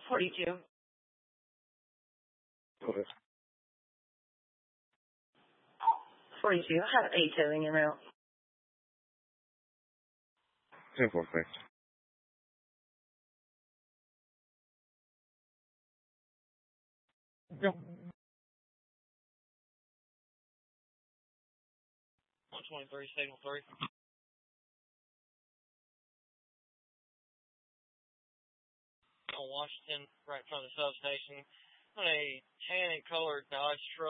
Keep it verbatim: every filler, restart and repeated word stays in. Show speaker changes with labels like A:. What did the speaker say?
A: forty-two.
B: Okay.
A: forty-two. I have eight towing en route.
B: ten four, thanks.
C: Yeah. one twenty-three, signal three. On Washington, right in front of the substation. On a tan and colored Dodge truck.